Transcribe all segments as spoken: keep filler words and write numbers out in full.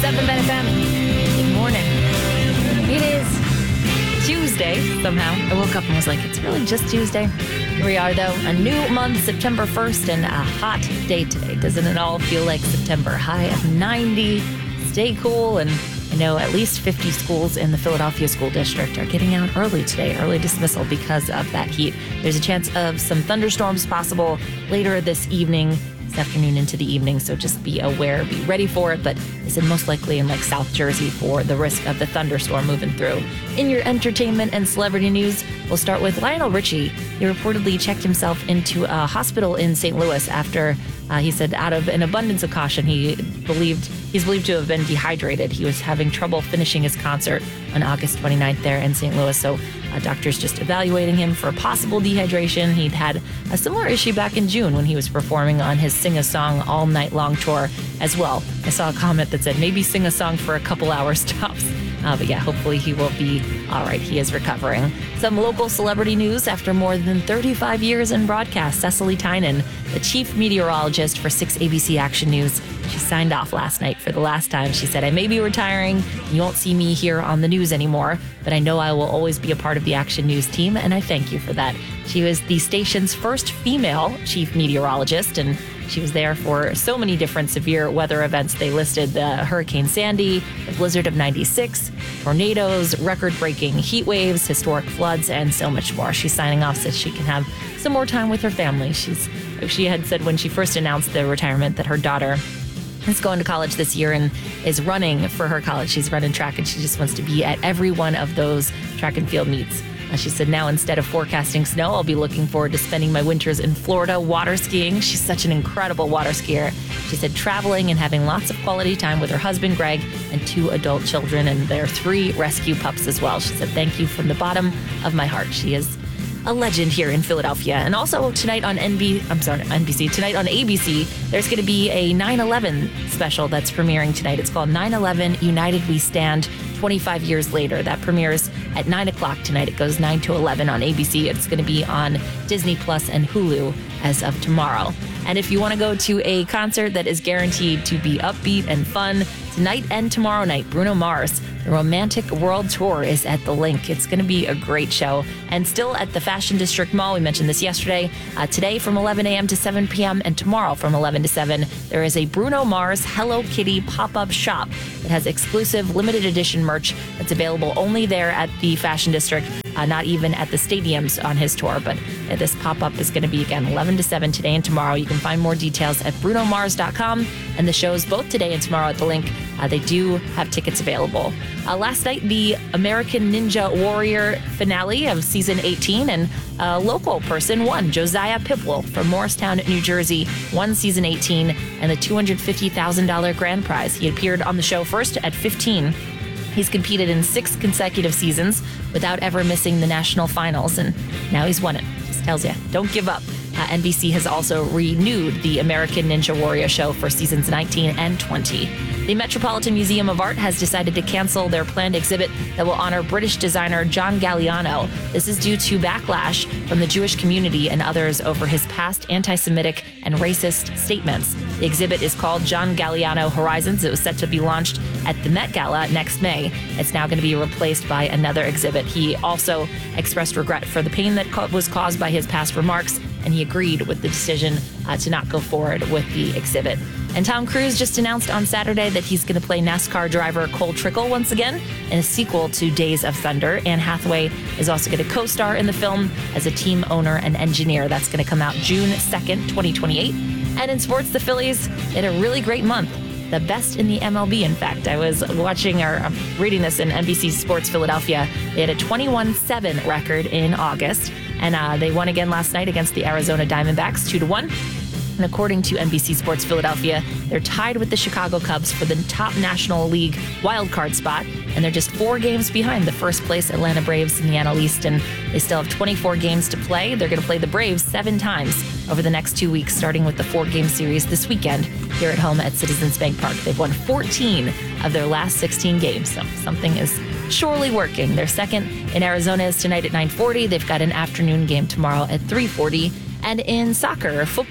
seven Ben F M. Good morning. It is Tuesday, somehow. I woke up and was like, it's really just Tuesday. Here we are, though. A new month, September first, and a hot day today. Doesn't it all feel like September? High of ninety. Stay cool. And I know at least fifty schools in the Philadelphia School District are getting out early today, early dismissal because of that heat. There's a chance of some thunderstorms possible later this evening, this afternoon into the evening, so just be aware, be ready for it, but is it most likely in like South Jersey for the risk of the thunderstorm moving through. In your entertainment and celebrity news, we'll start with Lionel Richie. He reportedly checked himself into a hospital in Saint Louis after uh, he said out of an abundance of caution, he believed he's believed to have been dehydrated. He was having trouble finishing his concert on August twenty-ninth there in Saint Louis, so uh, doctors just evaluating him for possible dehydration. He'd had a similar issue back in June when he was performing on his Sing a Song All Night Long tour as well. I saw a comment that said maybe sing a song for a couple hours tops. Uh, but yeah, hopefully he will be all right. He is recovering. Some local celebrity news. After more than thirty-five years in broadcast, Cecily Tynan, the chief meteorologist for six A B C Action News, she signed off last night for the last time. She said, I may be retiring. You won't see me here on the news anymore, but I know I will always be a part of the Action News team, and I thank you for that. She was the station's first female chief meteorologist, and she was there for so many different severe weather events. They listed the Hurricane Sandy, the blizzard of ninety-six, tornadoes, record-breaking heat waves, historic floods, and so much more. She's signing off so she can have some more time with her family. She's she had said when she first announced the retirement that her daughter is going to college this year and is running for her college. She's running track, and she just wants to be at every one of those track and field meets. She said, now instead of forecasting snow, I'll be looking forward to spending my winters in Florida water skiing. She's such an incredible water skier. She said traveling and having lots of quality time with her husband, Greg, and two adult children and their three rescue pups as well. She said, thank you from the bottom of my heart. She is a legend here in Philadelphia. And also tonight on N B C, I'm sorry, N B C, tonight on A B C, there's going to be a nine eleven special that's premiering tonight. It's called nine eleven United We Stand, twenty-five years later. That premieres at nine o'clock tonight. It goes nine to eleven on A B C. It's going to be on Disney Plus and Hulu as of tomorrow. And if you want to go to a concert that is guaranteed to be upbeat and fun, tonight and tomorrow night, Bruno Mars, the Romantic World Tour is at the Link. It's going to be a great show. And still at the Fashion District Mall, we mentioned this yesterday, uh, today from eleven a.m. to seven p.m. and tomorrow from eleven to seven, there is a Bruno Mars Hello Kitty pop-up shop that has exclusive limited edition merch that's available only there at the Fashion District, uh, not even at the stadiums on his tour. But uh, this pop-up is going to be, again, eleven to seven today and tomorrow. You can find more details at bruno mars dot com, and the shows both today and tomorrow at the Link. Uh, they do have tickets available. Uh, last night, the American Ninja Warrior finale of season eighteen, and a local person won. Josiah Pipwell from Morristown, New Jersey, won season eighteen and the two hundred fifty thousand dollars grand prize. He appeared on the show first at fifteen. He's competed in six consecutive seasons without ever missing the national finals, and now he's won it. Just tells you, don't give up. Uh, N B C has also renewed the American Ninja Warrior show for seasons nineteen and twenty. The Metropolitan Museum of Art has decided to cancel their planned exhibit that will honor British designer John Galliano. This is due to backlash from the Jewish community and others over his past anti-Semitic and racist statements. The exhibit is called John Galliano Horizons. It was set to be launched at the Met Gala next May. It's now going to be replaced by another exhibit. He also expressed regret for the pain that co- was caused by his past remarks, and he agreed with the decision uh, to not go forward with the exhibit. And Tom Cruise just announced on Saturday that he's going to play NASCAR driver Cole Trickle once again in a sequel to Days of Thunder. Anne Hathaway is also going to co-star in the film as a team owner and engineer. That's going to come out June second, twenty twenty-eight. And in sports, the Phillies had a really great month. The best in the M L B, in fact. I was watching or I'm reading this in N B C Sports Philadelphia. They had a twenty-one seven record in August, and uh, they won again last night against the Arizona Diamondbacks, two to one. And according to N B C Sports Philadelphia, they're tied with the Chicago Cubs for the top National League wildcard spot, and they're just four games behind the first place Atlanta Braves in the N L East, and they still have twenty-four games to play. They're going to play the Braves seven times over the next two weeks, starting with the four-game series this weekend here at home at Citizens Bank Park. They've won fourteen of their last sixteen games, so something is surely working. Their second in Arizona is tonight at nine forty. They've got an afternoon game tomorrow at three forty. And in soccer, football,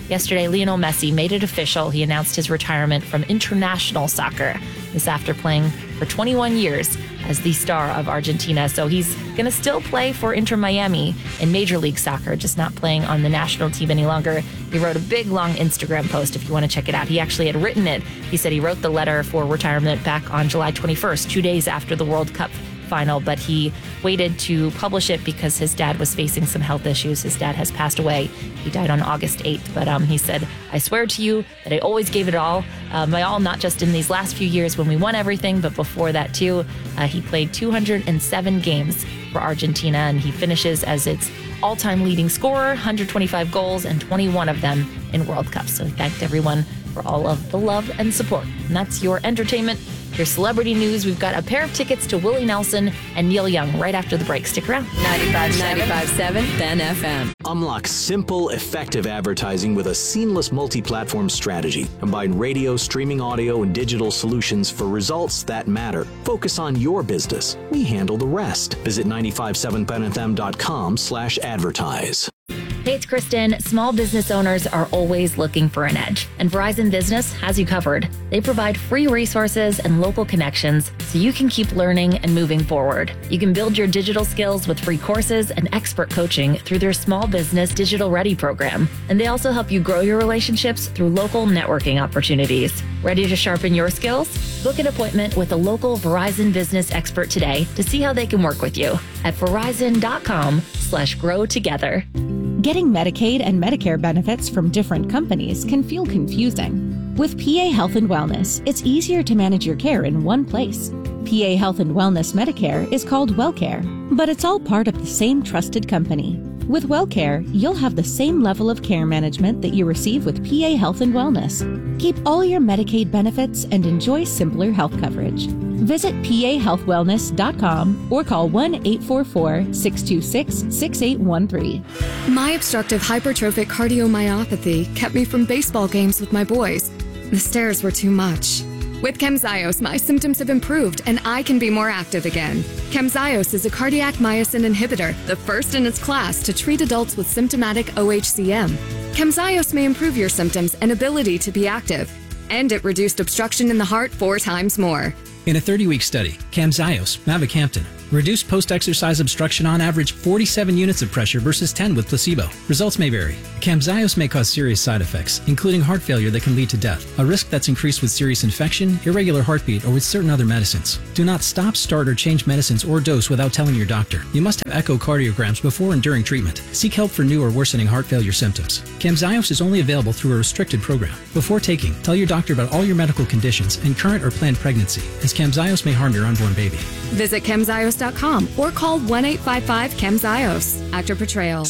Yesterday, Lionel Messi made it official. He announced his retirement from international soccer. This after playing for twenty-one years as the star of Argentina. So he's going to still play for Inter Miami in Major League Soccer, just not playing on the national team any longer. He wrote a big, long Instagram post if you want to check it out. He actually had written it. He said he wrote the letter for retirement back on July twenty-first, two days after the World Cup final, but he waited to publish it because his dad was facing some health issues. His dad has passed away. He died on August eighth, but um, he said, I swear to you that I always gave it all, uh, my all, not just in these last few years when we won everything, but before that too. Uh, he played two hundred seven games for Argentina, and he finishes as its all-time leading scorer, one hundred twenty-five goals, and twenty-one of them in World Cups. So he thanked everyone for all of the love and support. And that's your entertainment. Your celebrity news, we've got a pair of tickets to Willie Nelson and Neil Young right after the break. Stick around. ninety-five point seven Ben F M. Unlock simple, effective advertising with a seamless multi-platform strategy. Combine radio, streaming audio, and digital solutions for results that matter. Focus on your business. We handle the rest. Visit nine five seven ben f m dot com slash advertise. Hey, it's Kristen. Small business owners are always looking for an edge, and Verizon Business has you covered. They provide free resources and local connections so you can keep learning and moving forward. You can build your digital skills with free courses and expert coaching through their Small Business Digital Ready program. And they also help you grow your relationships through local networking opportunities. Ready to sharpen your skills? Book an appointment with a local Verizon Business expert today to see how they can work with you at verizon.com slash grow together. Getting Medicaid and Medicare benefits from different companies can feel confusing. With P A Health and Wellness, it's easier to manage your care in one place. P A Health and Wellness Medicare is called WellCare, but it's all part of the same trusted company. With WellCare, you'll have the same level of care management that you receive with P A Health and Wellness. Keep all your Medicaid benefits and enjoy simpler health coverage. Visit P A health wellness dot com or call one eight four four, six two six, six eight one three. My obstructive hypertrophic cardiomyopathy kept me from baseball games with my boys. The stairs were too much. With Camzyos, my symptoms have improved and I can be more active again. Camzyos is a cardiac myosin inhibitor, the first in its class to treat adults with symptomatic O H C M. Camzyos may improve your symptoms and ability to be active, and it reduced obstruction in the heart four times more. In a thirty-week study, Camzyos, mavacamten, reduced post-exercise obstruction on average forty-seven units of pressure versus ten with placebo. Results may vary. Camzyos may cause serious side effects, including heart failure that can lead to death, a risk that's increased with serious infection, irregular heartbeat, or with certain other medicines. Do not stop, start, or change medicines or dose without telling your doctor. You must have echocardiograms before and during treatment. Seek help for new or worsening heart failure symptoms. Camzyos is only available through a restricted program. Before taking, tell your doctor about all your medical conditions and current or planned pregnancy, as Camzyos may harm your unborn baby. Visit camzyos dot com or call one eight five five, C A M Z Y O S. Actor Portrayal.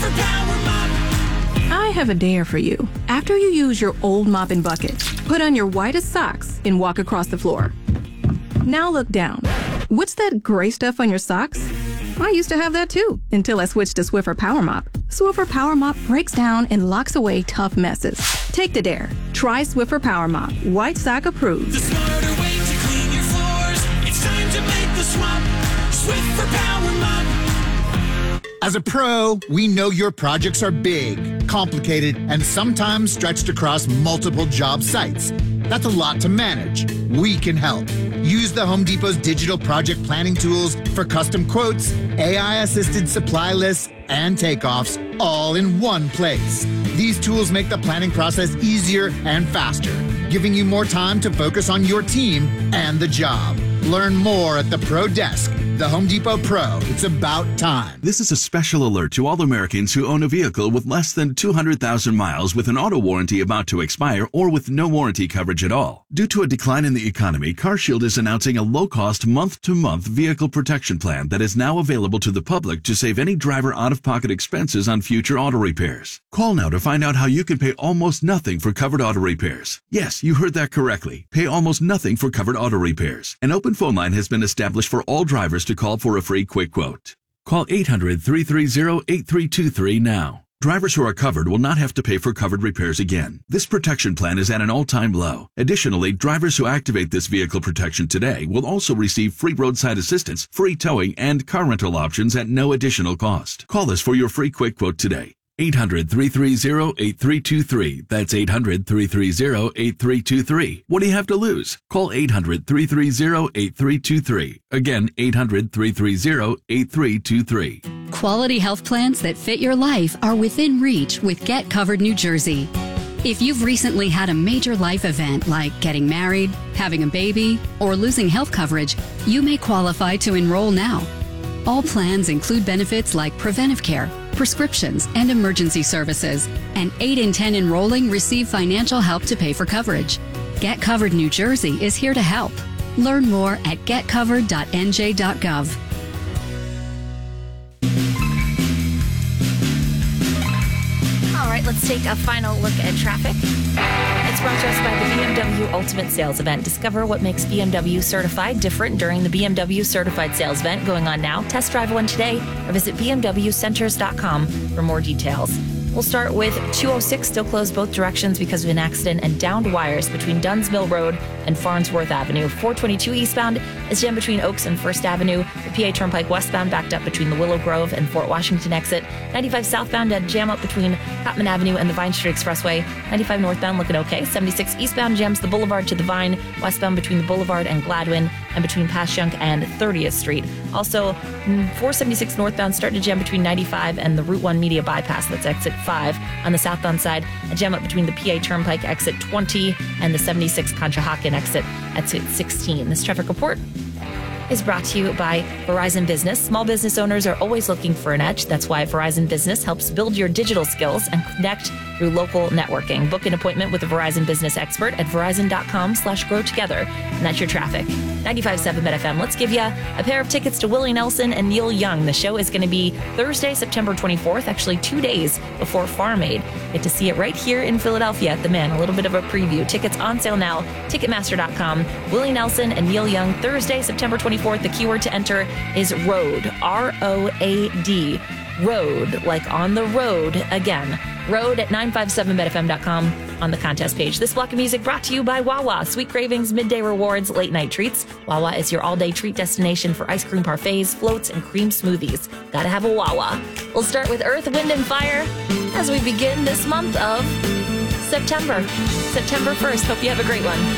I have a dare for you. After you use your old mop and bucket, put on your whitest socks and walk across the floor. Now look down. What's that gray stuff on your socks? I used to have that too, until I switched to Swiffer Power Mop. Swiffer Power Mop breaks down and locks away tough messes. Take the dare. Try Swiffer Power Mop. White sock approved. The smarter way to clean your floors. It's time to make the swap. Swiffer Power Mop. As a pro, we know your projects are big, complicated, and sometimes stretched across multiple job sites. That's a lot to manage. We can help. Use the Home Depot's digital project planning tools for custom quotes, A I-assisted supply lists, and takeoffs, all in one place. These tools make the planning process easier and faster, giving you more time to focus on your team and the job. Learn more at the Pro Desk. The Home Depot Pro. It's about time. This is a special alert to all Americans who own a vehicle with less than two hundred thousand miles with an auto warranty about to expire or with no warranty coverage at all. Due to a decline in the economy, CarShield is announcing a low-cost month-to-month vehicle protection plan that is now available to the public to save any driver out-of-pocket expenses on future auto repairs. Call now to find out how you can pay almost nothing for covered auto repairs. Yes, you heard that correctly. Pay almost nothing for covered auto repairs. An open phone line has been established for all drivers to call for a free quick quote. Call eight hundred, three three zero, eight three two three now. Drivers who are covered will not have to pay for covered repairs again. This protection plan is at an all-time low. Additionally, drivers who activate this vehicle protection today will also receive free roadside assistance, free towing, and car rental options at no additional cost. Call us for your free quick quote today. eight hundred, three three zero, eight three two three. That's eight hundred, three three zero, eight three two three. What do you have to lose? Call eight hundred, three three zero, eight three two three. Again, eight hundred, three three zero, eight three two three. Quality health plans that fit your life are within reach with Get Covered New Jersey. If you've recently had a major life event like getting married, having a baby, or losing health coverage, you may qualify to enroll now. All plans include benefits like preventive care, prescriptions, and emergency services, and eight in ten enrolling receive financial help to pay for coverage. Get Covered New Jersey is here to help. Learn more at get covered dot n j dot gov. All right, let's take a final look at traffic. It's brought to us by the B M W Ultimate Sales Event. Discover what makes B M W certified different during the B M W Certified Sales Event going on now. Test drive one today or visit b m w centers dot com for more details. We'll start with two oh six, still closed both directions because of an accident and downed wires between Duns Mill Road and Farnsworth Avenue. four twenty-two eastbound is jammed between Oaks and First Avenue. The P A Turnpike westbound backed up between the Willow Grove and Fort Washington exit. ninety-five southbound had jam up between Cotman Avenue and the Vine Street Expressway. ninety-five northbound looking okay. seventy-six eastbound jams the Boulevard to the Vine, westbound between the Boulevard and Gladwin, and between Passyunk and thirtieth Street. Also, four seventy-six northbound starting to jam between ninety-five and the Route one Media Bypass. That's exit five. On the southbound side, a jam up between the P A Turnpike exit twenty and the seventy-six Conshohocken exit exit sixteen. This traffic report is brought to you by Verizon Business. Small business owners are always looking for an edge. That's why Verizon Business helps build your digital skills and connect through local networking. Book an appointment with a Verizon Business expert at verizon dot com slash grow together. And that's your traffic. ninety-five point seven Met F M. Let's give you a pair of tickets to Willie Nelson and Neil Young. The show is going to be Thursday, September twenty-fourth, actually two days before Farm Aid. Get to see it right here in Philadelphia at the Man. A little bit of a preview. Tickets on sale now. Ticketmaster dot com. Willie Nelson and Neil Young, Thursday, September twenty-fourth. The keyword to enter is ROAD. R O A D. Road, like on the road again. Road at nine five seven met f m dot com on the contest page. This block of music brought to you by Wawa. Sweet cravings, midday rewards, late night treats. Wawa is your all-day treat destination for ice cream parfaits, floats, and cream smoothies. Gotta have a Wawa. We'll start with Earth, Wind, and Fire as we begin this month of September. September first. Hope you have a great one.